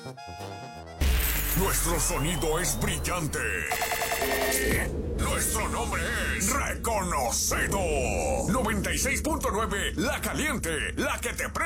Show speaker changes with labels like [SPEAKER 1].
[SPEAKER 1] Nuestro sonido es brillante. Nuestro nombre es reconocido. 96.9, La Caliente, la que te